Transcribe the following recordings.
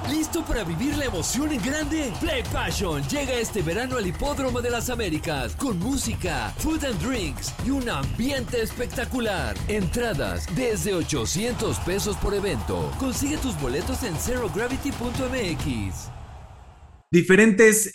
¿Listo para vivir la emoción en grande? Play Passion llega este verano al Hipódromo de las Américas con música, food and drinks y un ambiente espectacular. Entradas desde $800 por evento. Consigue tus boletos en zerogravity.mx. Diferentes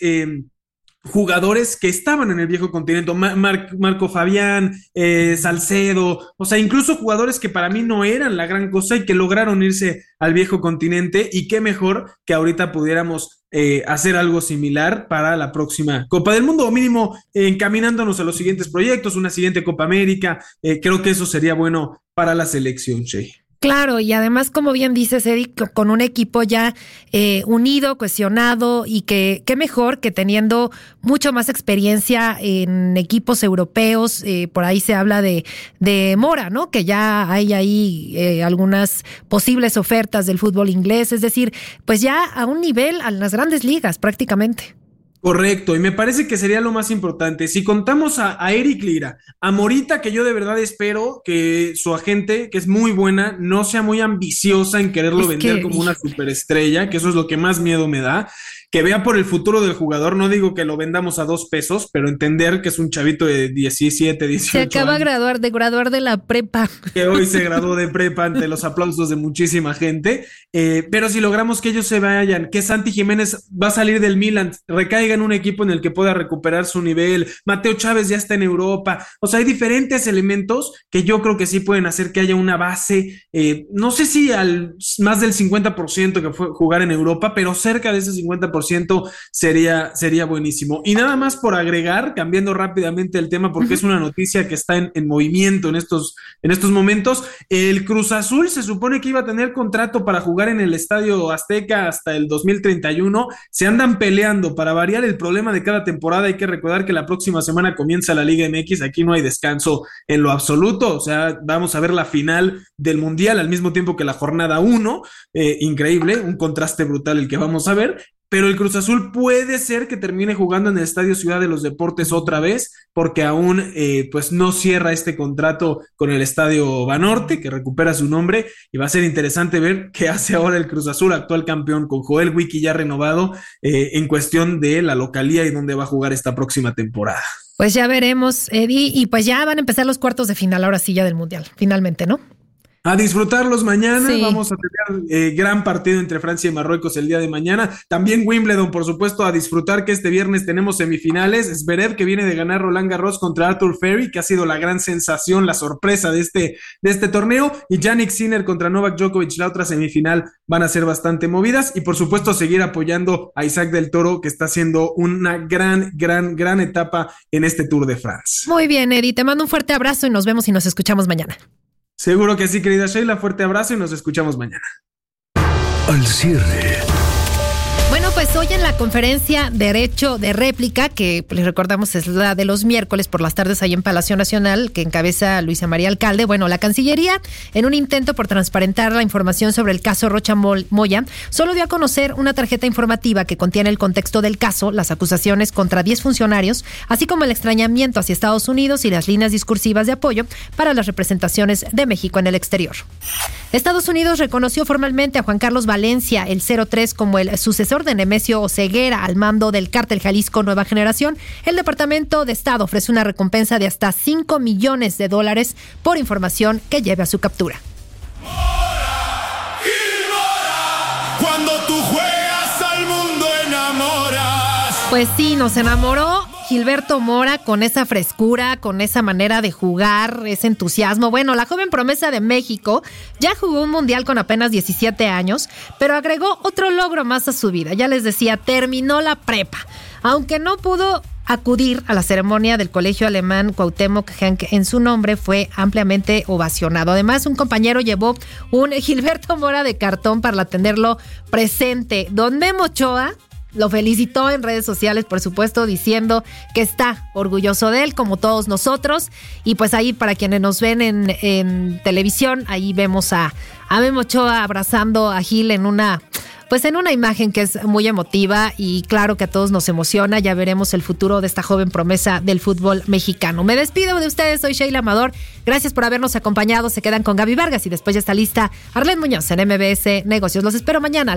jugadores que estaban en el viejo continente, Marco Fabián, Salcedo, o sea, incluso jugadores que para mí no eran la gran cosa y que lograron irse al viejo continente, y qué mejor que ahorita pudiéramos hacer algo similar para la próxima Copa del Mundo, o mínimo encaminándonos a los siguientes proyectos, una siguiente Copa América. Creo que eso sería bueno para la selección, Shey. Claro, y además, como bien dices, Eddie, con un equipo ya unido, cohesionado, y que qué mejor que teniendo mucho más experiencia en equipos europeos. Por ahí se habla de Mora, ¿no? Que ya hay ahí algunas posibles ofertas del fútbol inglés, es decir, pues ya a un nivel a las grandes ligas prácticamente. Correcto, y me parece que sería lo más importante. Si contamos a Eric Lira, a Morita, que yo de verdad espero que su agente, que es muy buena, no sea muy ambiciosa en quererlo vender como una superestrella, que eso es lo que más miedo me da. Que vea por el futuro del jugador. No digo que lo vendamos a $2, pero entender que es un chavito de 17, 18 Se acaba de graduar de la prepa. Que hoy se graduó de prepa ante los aplausos de muchísima gente. Pero si logramos que ellos se vayan, que Santi Jiménez va a salir del Milan, recaiga en un equipo en el que pueda recuperar su nivel, Mateo Chávez ya está en Europa. O sea, hay diferentes elementos que yo creo que sí pueden hacer que haya una base, no sé si al más del 50% que fue jugar en Europa, pero cerca de ese 50% sería buenísimo. Y nada más por agregar, cambiando rápidamente el tema, porque es una noticia que está en movimiento en estos momentos. El Cruz Azul se supone que iba a tener contrato para jugar en el Estadio Azteca hasta el 2031. Se andan peleando para variar el problema de cada temporada. Hay que recordar que la próxima semana comienza la Liga MX. Aquí no hay descanso en lo absoluto. O sea, vamos a ver la final del Mundial al mismo tiempo que la jornada 1. Increíble, un contraste brutal el que vamos a ver. Pero el Cruz Azul puede ser que termine jugando en el Estadio Ciudad de los Deportes otra vez, porque aún pues no cierra este contrato con el Estadio Banorte, que recupera su nombre, y va a ser interesante ver qué hace ahora el Cruz Azul, actual campeón, con Joel Wiki ya renovado, en cuestión de la localía y dónde va a jugar esta próxima temporada. Pues ya veremos, Eddie, y pues ya van a empezar los cuartos de final, ahora sí ya del Mundial, finalmente, ¿no? A disfrutarlos mañana. Sí. Vamos a tener gran partido entre Francia y Marruecos el día de mañana. También Wimbledon, por supuesto, a disfrutar, que este viernes tenemos semifinales. Zverev, que viene de ganar Roland Garros contra Arthur Ferry, que ha sido la gran sensación, la sorpresa de este torneo. Y Jannik Sinner contra Novak Djokovic, la otra semifinal, van a ser bastante movidas. Y por supuesto, seguir apoyando a Isaac del Toro, que está haciendo una gran etapa en este Tour de France. Muy bien, Eddie, te mando un fuerte abrazo y nos vemos y nos escuchamos mañana. Seguro que sí, querida Sheila, fuerte abrazo y nos escuchamos mañana. Al cierre. Bueno, pues hoy en la conferencia Derecho de Réplica, que les recordamos es la de los miércoles por las tardes ahí en Palacio Nacional, que encabeza Luisa María Alcalde, bueno, la Cancillería, en un intento por transparentar la información sobre el caso Rocha Moya, solo dio a conocer una tarjeta informativa que contiene el contexto del caso, las acusaciones contra 10 funcionarios, así como el extrañamiento hacia Estados Unidos y las líneas discursivas de apoyo para las representaciones de México en el exterior. Estados Unidos reconoció formalmente a Juan Carlos Valencia, el 03, como el sucesor de Nemesio Oseguera al mando del Cártel Jalisco Nueva Generación. El Departamento de Estado ofrece una recompensa de hasta $5 millones por información que lleve a su captura. Cuando tú juegas al mundo enamoras. Pues sí, nos enamoró Gilberto Mora con esa frescura, con esa manera de jugar, ese entusiasmo. Bueno, la joven promesa de México ya jugó un mundial con apenas 17 años, pero agregó otro logro más a su vida. Ya les decía, terminó la prepa. Aunque no pudo acudir a la ceremonia del Colegio Alemán Cuauhtémoc Henk en su nombre, fue ampliamente ovacionado. Además, un compañero llevó un Gilberto Mora de cartón para tenerlo presente. Don Memo Ochoa lo felicitó en redes sociales, por supuesto, diciendo que está orgulloso de él, como todos nosotros. Y pues ahí, para quienes nos ven en televisión, ahí vemos a Memo Ochoa abrazando a Gil en una imagen que es muy emotiva, y claro que a todos nos emociona. Ya veremos el futuro de esta joven promesa del fútbol mexicano. Me despido de ustedes, soy Sheila Amador. Gracias por habernos acompañado. Se quedan con Gaby Vargas y después ya está lista Arlette Muñoz en MBS Negocios. Los espero mañana.